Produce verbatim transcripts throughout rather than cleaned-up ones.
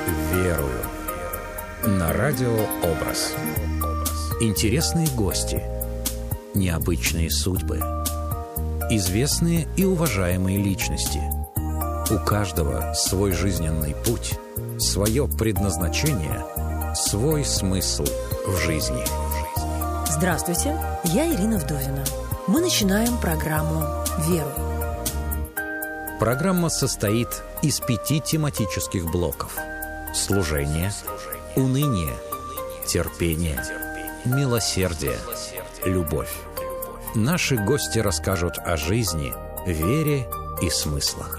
Верую. На радио «Образ». Интересные гости, необычные судьбы, известные и уважаемые личности. У каждого свой жизненный путь, свое предназначение, свой смысл в жизни. Здравствуйте, я Ирина Вдовина. Мы начинаем программу «Верую». Программа состоит из пяти тематических блоков: служение, уныние, терпение, милосердие, любовь. Наши гости расскажут о жизни, вере и смыслах.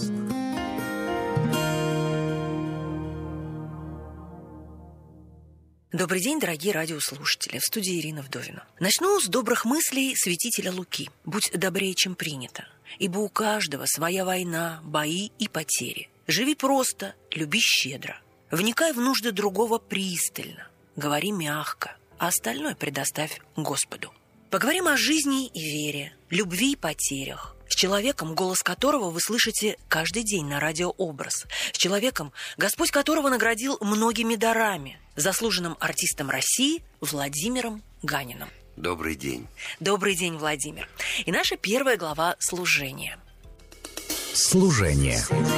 Добрый день, дорогие радиослушатели. В студии Ирина Вдовина. Начну с добрых мыслей святителя Луки. «Будь добрее, чем принято, ибо у каждого своя война, бои и потери. Живи просто, люби щедро. Вникай в нужды другого пристально, говори мягко, а остальное предоставь Господу». Поговорим о жизни и вере, любви и потерях. С человеком, голос которого вы слышите каждый день на радио «Образ». С человеком, Господь которого наградил многими дарами. Заслуженным артистом России Владимиром Ганиным. Добрый день. Добрый день, Владимир. И наша первая глава «Служение». Служение.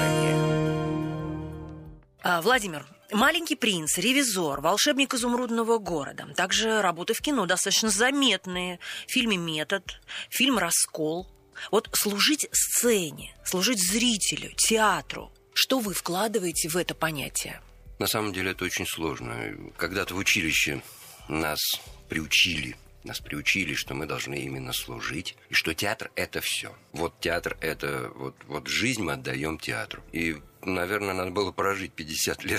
А, Владимир, «Маленький принц», «Ревизор», «Волшебник изумрудного города». Также работы в кино достаточно заметные. В фильме «Метод», фильм «Раскол». Вот служить сцене, служить зрителю, театру. Что вы вкладываете в это понятие? На самом деле это очень сложно. Когда-то в училище нас приучили, нас приучили, что мы должны именно служить, и что театр — это все. Вот театр — это... Вот, вот жизнь мы отдаем театру. И, наверное, надо было прожить пятьдесят лет,